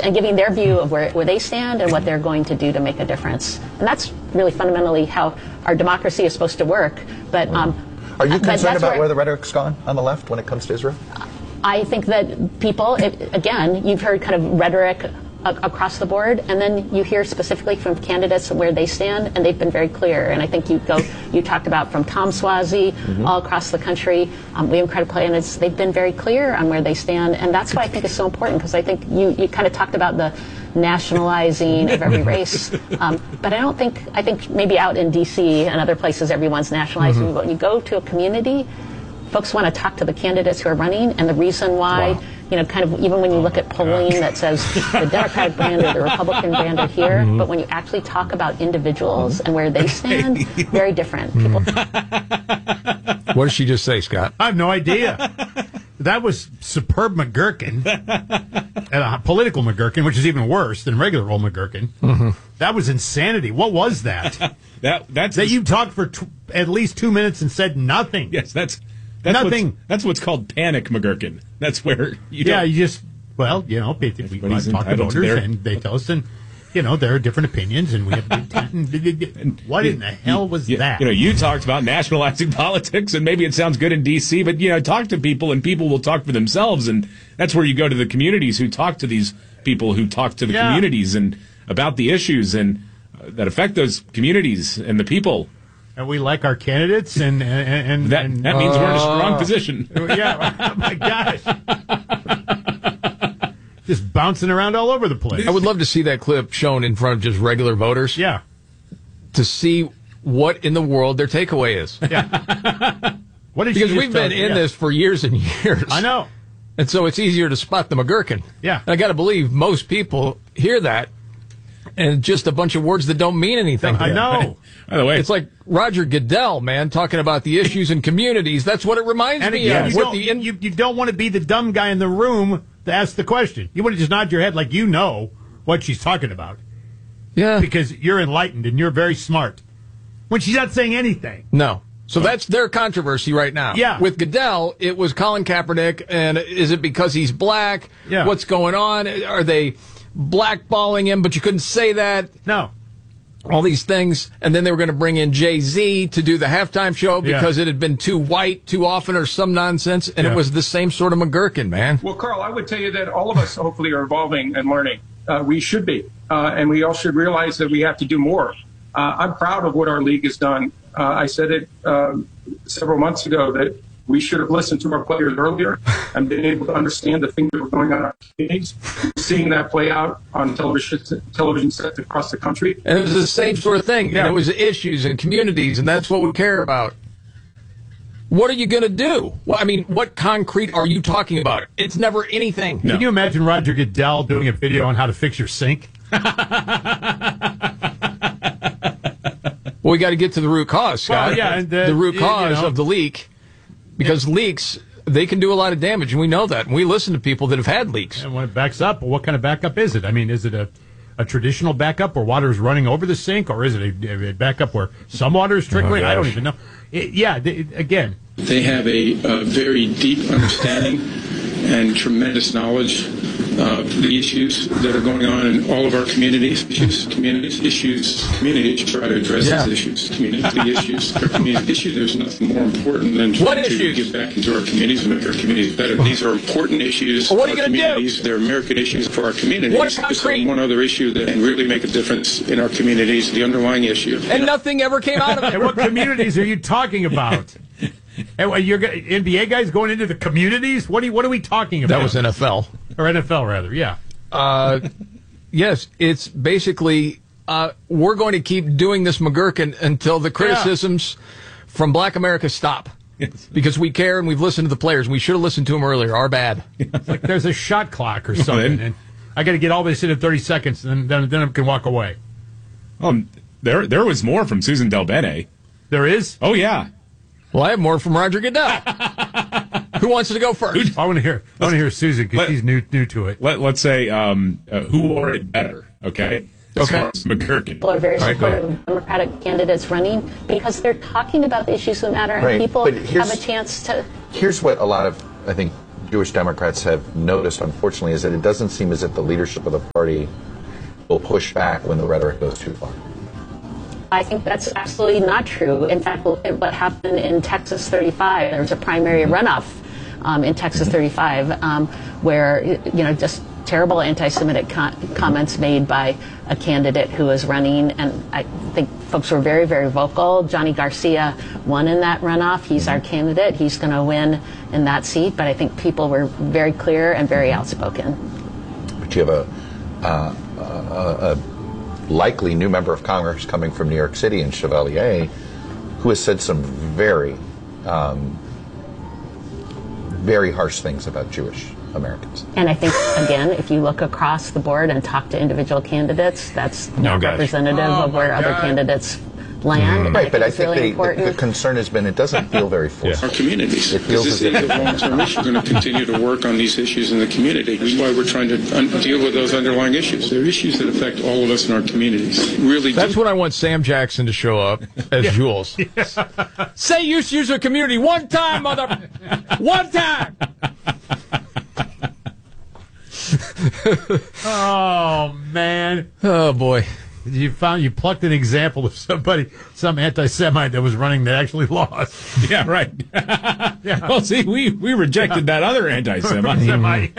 and giving their view of where they stand and what they're going to do to make a difference. And that's really fundamentally how our democracy is supposed to work. But are you concerned about where the rhetoric's gone on the left when it comes to Israel? I think that people, again, you've heard kind of rhetoric across the board, and then you hear specifically from candidates where they stand, and they've been very clear. And I think you talked about from Tom Suozzi all across the country, William Craig candidates, they've been very clear on where they stand, and that's why I think it's so important, because I think you kind of talked about the nationalizing of every race, but I think maybe out in D.C. and other places everyone's nationalizing, but when you go to a community, folks want to talk to the candidates who are running, and the reason why, kind of even when you look at polling that says the Democratic brand or the Republican brand are here, but when you actually talk about individuals and where they stand, very different. People. What did she just say, Scott? I have no idea. That was superb McGurkin, and a political McGurkin, which is even worse than regular old McGurkin. That was insanity. What was that? That's you talked for at least 2 minutes and said nothing. Yes, that's nothing. That's what's called panic McGurkin. That's where you just we talk to voters and they tell us, and there are different opinions, and we have what in the hell was that? You talked about nationalizing politics, and maybe it sounds good in D.C., but talk to people, and people will talk for themselves, and that's where you go to the communities who talk to these people who talk to the communities and about the issues and that affect those communities and the people. And we like our candidates, and that means we're in a strong position. Yeah, oh my gosh. Just bouncing around all over the place. I would love to see that clip shown in front of just regular voters. Yeah. To see what in the world their takeaway is. Yeah. Because we've been in this for years and years. I know. And so it's easier to spot the McGurkin. Yeah. And I got to believe most people hear that and just a bunch of words that don't mean anything. I know. By the way, it's like Roger Goodell, man, talking about the issues in communities. That's what it reminds me of. You don't want to be the dumb guy in the room to ask the question. You want to just nod your head like you know what she's talking about. Yeah. Because you're enlightened and you're very smart. When she's not saying anything. No. So that's their controversy right now. Yeah. With Goodell, it was Colin Kaepernick, and is it because he's black? Yeah. What's going on? Are they blackballing him, but you couldn't say that? No. All these things, and then they were going to bring in Jay-Z to do the halftime show because it had been too white too often or some nonsense, and it was the same sort of McGurkin, man. Well, Carl, I would tell you that all of us hopefully are evolving and learning. We should be, and we all should realize that we have to do more. I'm proud of what our league has done. I said it several months ago that we should have listened to our players earlier and been able to understand the things that were going on in our communities, seeing that play out on television sets across the country. And it was the same sort of thing. Yeah. It was issues and communities, and that's what we care about. What are you going to do? Well, I mean, what concrete are you talking about? It's never anything. No. Can you imagine Roger Goodell doing a video on how to fix your sink? Well, we got to get to the root cause, Scott. Well, yeah, and the root cause of the leak. Because leaks, they can do a lot of damage, and we know that. And we listen to people that have had leaks. And when it backs up, what kind of backup is it? I mean, is it a traditional backup where water is running over the sink, or is it a backup where some water is trickling? I don't even know. Again. They have a very deep understanding and tremendous knowledge of the issues that are going on in all of our communities. Communities try to address these issues. Community issues. There's nothing more important than trying to get back into our communities and make our communities better. These are important issues for our communities. They're American issues for our communities. Just one other issue that can really make a difference in our communities, the underlying issue. And nothing ever came out of it. And what communities are you talking about? And you're NBA guys going into the communities? What are we talking about? That was NFL. Or NFL, rather, yeah. Yes, it's basically we're going to keep doing this McGurkin until the criticisms from Black America stop. Yes. Because we care and we've listened to the players. We should have listened to them earlier. Our bad. It's like there's a shot clock or something, and I got to get all this in 30 seconds, and then I can walk away. There was more from Susan Del Bene. There is? Oh, yeah. Well, I have more from Roger Goodell. Who wants to go first? I want to hear Susan because she's new to it. Let's say who wore it better, okay? As far as McGurkin. People are very supportive of Democratic candidates running because they're talking about the issues that matter and people have a chance to... Here's what a lot of, I think, Jewish Democrats have noticed, unfortunately, is that it doesn't seem as if the leadership of the party will push back when the rhetoric goes too far. I think that's absolutely not true. In fact, what happened in Texas 35, there was a primary runoff in Texas 35 where, just terrible anti-Semitic comments made by a candidate who was running, and I think folks were very, very vocal. Johnny Garcia won in that runoff. He's our candidate. He's going to win in that seat, but I think people were very clear and very outspoken. But you have a likely new member of Congress coming from New York City in Chevalier who has said some very, very harsh things about Jewish Americans. And I think, again, if you look across the board and talk to individual candidates, that's not representative of where other candidates land. Right, but I think the concern has been it doesn't feel very forceful. Our communities. It feels this is a long-term issue. We're going to continue to work on these issues in the community. That's why we're trying to deal with those underlying issues. They're issues that affect all of us in our communities. That's when I want Sam Jackson to show up as Jules. Say use your community one time, mother. One time. Oh, man. Oh, boy. You plucked an example of some anti-Semite that was running that actually lost. Yeah, right. Yeah. Well, see, we rejected that other anti-Semite.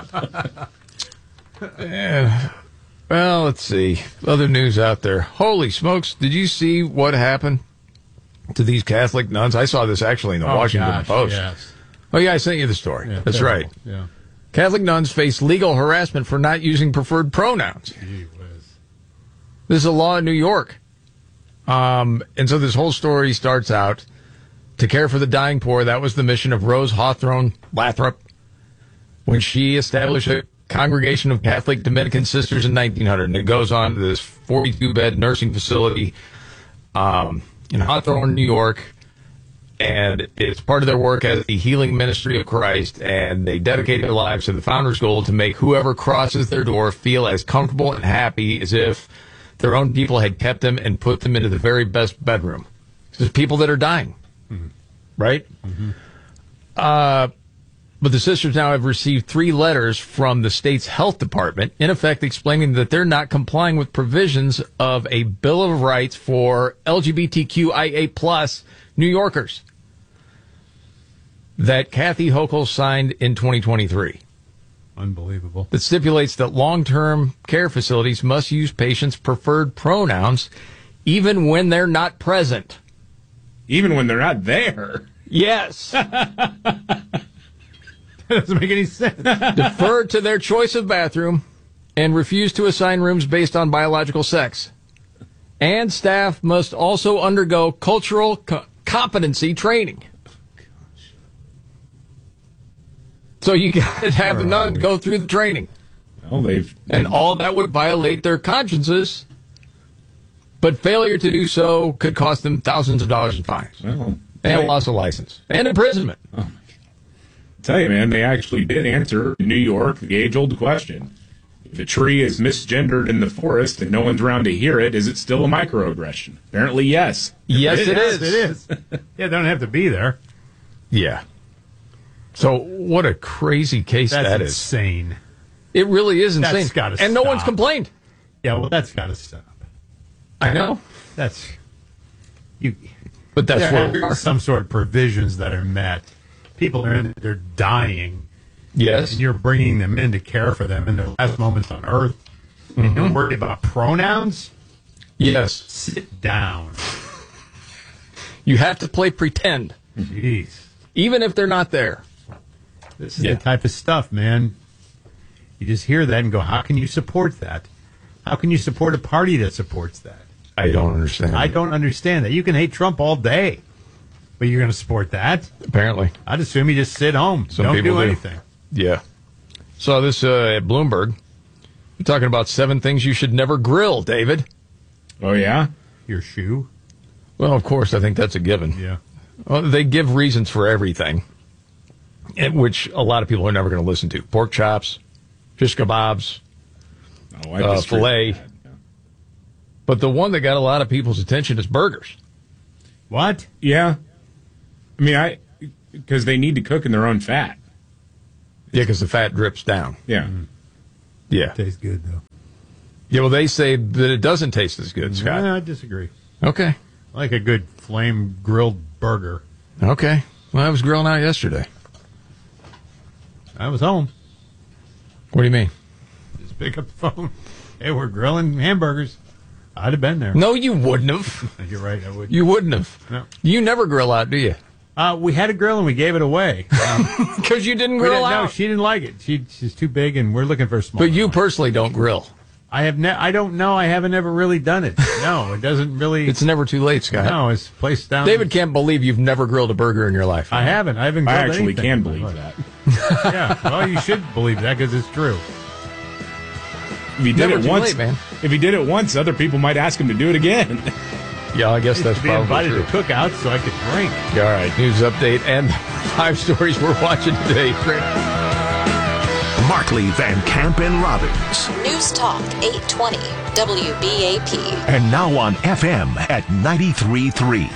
Well, let's see. Other news out there. Holy smokes. Did you see what happened to these Catholic nuns? I saw this actually in the Washington Post. Yes. Oh, yeah, I sent you the story. Yeah, that's terrible. Right. Yeah. Catholic nuns face legal harassment for not using preferred pronouns. Gee whiz. This is a law in New York. And so this whole story starts out, to care for the dying poor. That was the mission of Rose Hawthorne Lathrop when she established a congregation of Catholic Dominican sisters in 1900. And it goes on to this 42-bed nursing facility in Hawthorne, New York. And it's part of their work as the Healing Ministry of Christ, and they dedicate their lives to the founder's goal to make whoever crosses their door feel as comfortable and happy as if their own people had kept them and put them into the very best bedroom. There's people that are dying, right? Mm-hmm. But the sisters now have received 3 letters from the state's health department, in effect explaining that they're not complying with provisions of a Bill of Rights for LGBTQIA+ New Yorkers that Kathy Hochul signed in 2023. Unbelievable. That stipulates that long-term care facilities must use patients' preferred pronouns even when they're not present. Even when they're not there? Yes. That doesn't make any sense. Defer to their choice of bathroom and refuse to assign rooms based on biological sex. And staff must also undergo cultural competency training. So you got to have the nun go through the training. Well, and all that would violate their consciences, but failure to do so could cost them thousands of dollars in fines. Well, and loss of license. And imprisonment. I tell you, man, they actually did answer in New York the age-old question. If a tree is misgendered in the forest and no one's around to hear it, is it still a microaggression? Apparently, yes. Yes, it is. It is. Yeah, they don't have to be there. Yeah. So what a crazy case that is. That's insane. It really is insane. That's gotta and stop. No one's complained. Yeah, well, that's got to stop. I know. That's you. But that's where we are. Some sort of provisions that are met. People are in. They're dying. Yes. And you're bringing them in to care for them in their last moments on Earth. And you're worried about pronouns? Yes. Sit down. You have to play pretend. Jeez. Even if they're not there. This is the type of stuff, man. You just hear that and go, how can you support that? How can you support a party that supports that? I don't understand. I don't understand that. You can hate Trump all day, but you're going to support that? Apparently. I'd assume you just sit home. Don't do anything. Yeah. Saw this at Bloomberg. We're talking about 7 things you should never grill, David. Oh, yeah? Your shoe? Well, of course, I think that's a given. Yeah. Well, they give reasons for everything, which a lot of people are never going to listen to. Pork chops, shish kebabs, filet. Yeah. But the one that got a lot of people's attention is burgers. What? Yeah. I mean, because they need to cook in their own fat. Yeah, because the fat drips down. Yeah. Yeah. Tastes good, though. Yeah, well, they say that it doesn't taste as good, Scott. No, I disagree. Okay. I like a good flame grilled burger. Okay. Well, I was grilling out yesterday. I was home. What do you mean? Just pick up the phone. Hey, we're grilling hamburgers. I'd have been there. No, you wouldn't have. You're right, I would. You wouldn't have. No. You never grill out, do you? We had a grill and we gave it away. Because you didn't grill out? No, she didn't like it. She's too big and we're looking for a small But you one. personally don't grill. I don't know. I haven't ever really done it. No, it doesn't really. It's never too late, Scott. No, it's placed down. David can't believe you've never grilled a burger in your life. I haven't. I haven't grilled I actually anything. can believe that. Yeah. Well, you should believe that because it's true. If he did Never it too once, late, man. If he did it once, other people might ask him to do it again. Yeah, I guess that's To be probably invited true. to cookouts so I could drink. All right, news update and 5 stories we're watching today. Markley, Van Camp, and Robbins. News Talk 820 WBAP. And now on FM at 93.3.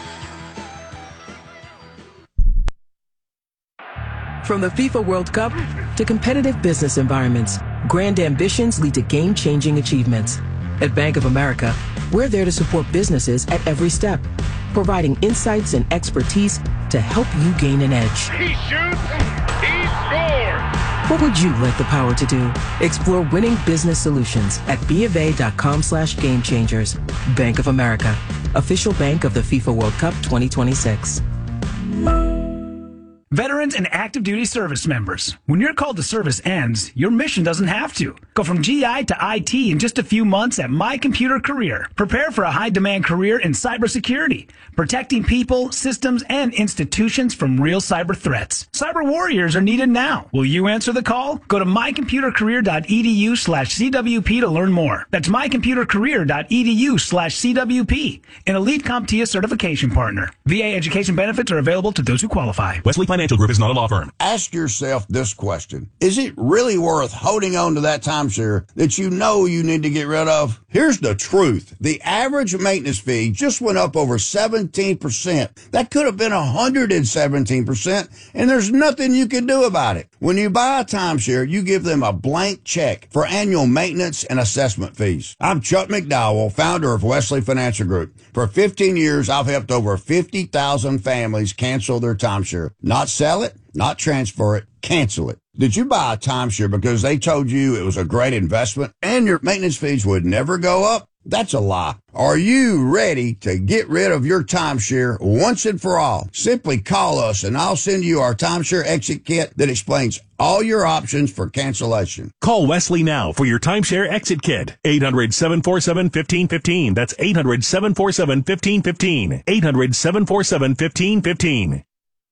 From the FIFA World Cup to competitive business environments, grand ambitions lead to game-changing achievements. At Bank of America, we're there to support businesses at every step, providing insights and expertise to help you gain an edge. He shoots, he scores! What would you like the power to do? Explore winning business solutions at BofA.com/gamechangers. Bank of America, official bank of the FIFA World Cup 2026. Veterans and active duty service members. When your call to service ends, your mission doesn't have to. Go from GI to IT in just a few months at My Computer Career. Prepare for a high-demand career in cybersecurity, protecting people, systems, and institutions from real cyber threats. Cyber warriors are needed now. Will you answer the call? Go to mycomputercareer.edu/CWP to learn more. That's mycomputercareer.edu/CWP. An Elite CompTIA certification partner. VA education benefits are available to those who qualify. Wesley Financial Group is not a law firm. Ask yourself this question. Is it really worth holding on to that timeshare that you know you need to get rid of? Here's the truth. The average maintenance fee just went up over 17%. That could have been 117%, and there's nothing you can do about it. When you buy a timeshare, you give them a blank check for annual maintenance and assessment fees. I'm Chuck McDowell, founder of Wesley Financial Group. For 15 years, I've helped over 50,000 families cancel their timeshare. Not sell it, not transfer it, cancel it. Did you buy a timeshare because they told you it was a great investment and your maintenance fees would never go up? That's a lie. Are you ready to get rid of your timeshare once and for all? Simply call us and I'll send you our timeshare exit kit that explains all your options for cancellation. Call Wesley now for your timeshare exit kit. 800-747-1515. That's 800-747-1515. 800-747-1515.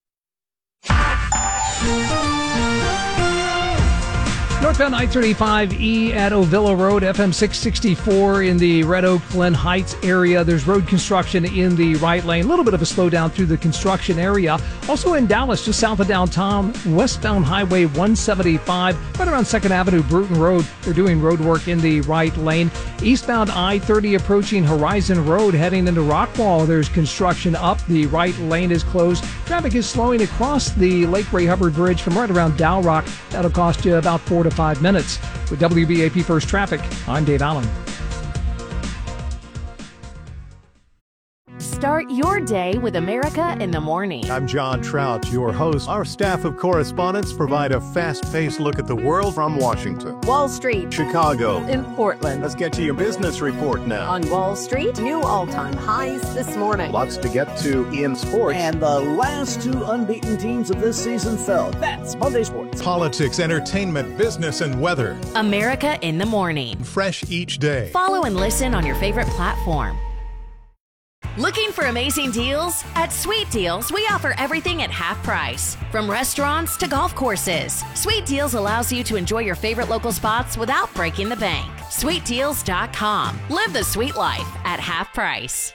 Northbound I-35E at Ovilla Road, FM 664 in the Red Oak, Glen Heights area. There's road construction in the right lane. A little bit of a slowdown through the construction area. Also in Dallas, just south of downtown, westbound Highway 175, right around 2nd Avenue, Bruton Road. They're doing road work in the right lane. Eastbound I-30 approaching Horizon Road, heading into Rockwall. There's construction up. The right lane is closed. Traffic is slowing across the Lake Ray Hubbard Bridge from right around Dow Rock. That'll cost you about 4 to 5 minutes. With WBAP First Traffic, I'm Dave Allen. Start your day with America in the Morning. I'm John Trout, your host. Our staff of correspondents provide a fast-paced look at the world from Washington, Wall Street, Chicago, in Portland. Let's get to your business report now. On Wall Street, new all-time highs this morning. Lots to get to in sports. And the last 2 unbeaten teams of this season fell. That's Monday Sports. Politics, entertainment, business, and weather. America in the Morning. Fresh each day. Follow and listen on your favorite platform. Looking for amazing deals? At Sweet Deals, we offer everything at half price. From restaurants to golf courses, Sweet Deals allows you to enjoy your favorite local spots without breaking the bank. SweetDeals.com. Live the sweet life at half price.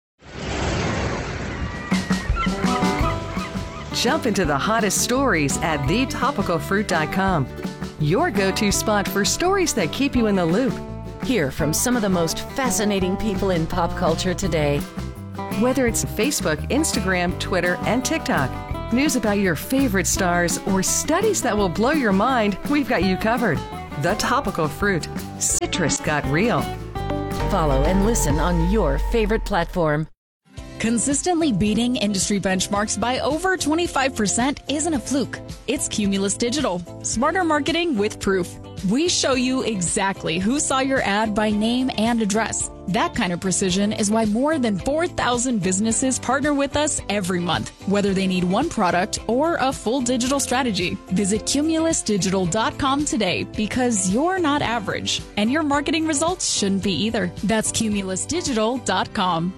Jump into the hottest stories at thetopicalfruit.com. Your go-to spot for stories that keep you in the loop. Hear from some of the most fascinating people in pop culture today. Whether it's Facebook, Instagram, Twitter, and TikTok, News about your favorite stars or studies that will blow your mind, we've got you covered. The Topical Fruit. Citrus got real. Follow and listen on your favorite platform. Consistently beating industry benchmarks by over 25% isn't a fluke. It's Cumulus Digital. Smarter marketing with proof. We show you exactly who saw your ad by name and address. That kind of precision is why more than 4,000 businesses partner with us every month, whether they need one product or a full digital strategy. Visit cumulusdigital.com today because you're not average, and your marketing results shouldn't be either. That's cumulusdigital.com.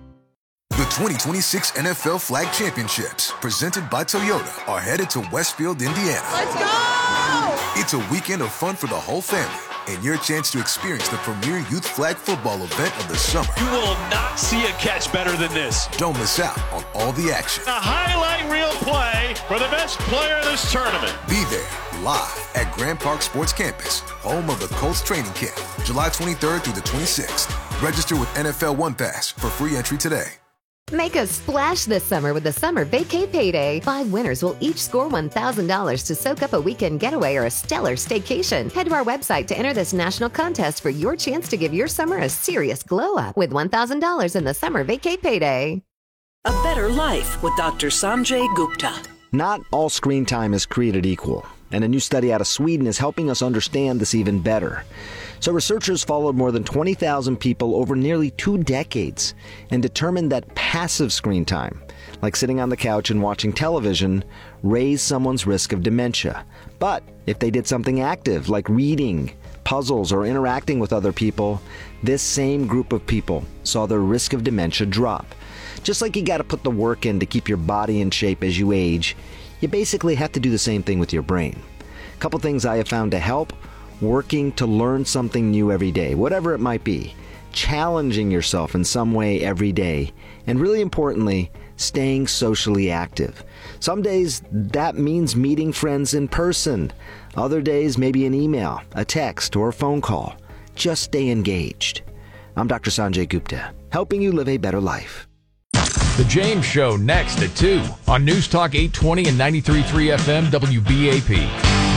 The 2026 NFL Flag Championships, presented by Toyota, are headed to Westfield, Indiana. Let's go! It's a weekend of fun for the whole family and your chance to experience the premier youth flag football event of the summer. You will not see a catch better than this. Don't miss out on all the action. A highlight reel play for the best player of this tournament. Be there live at Grand Park Sports Campus, home of the Colts training camp, July 23rd through the 26th. Register with NFL One Pass for free entry today. Make a splash this summer with the Summer Vacay Payday. 5 winners will each score $1,000 to soak up a weekend getaway or a stellar staycation. Head to our website to enter this national contest for your chance to give your summer a serious glow-up with $1,000 in the Summer Vacay Payday. A better life with Dr. Sanjay Gupta. Not all screen time is created equal, and a new study out of Sweden is helping us understand this even better. So researchers followed more than 20,000 people over nearly 2 decades and determined that passive screen time, like sitting on the couch and watching television, raised someone's risk of dementia. But if they did something active, like reading, puzzles, or interacting with other people, this same group of people saw their risk of dementia drop. Just like you got to put the work in to keep your body in shape as you age, you basically have to do the same thing with your brain. A couple things I have found to help: working to learn something new every day, whatever it might be, challenging yourself in some way every day, and really importantly, staying socially active. Some days that means meeting friends in person. Other days, maybe an email, a text, or a phone call. Just stay engaged. I'm Dr. Sanjay Gupta, helping you live a better life. The James Show next at 2 on News Talk 820 and 93.3 FM WBAP.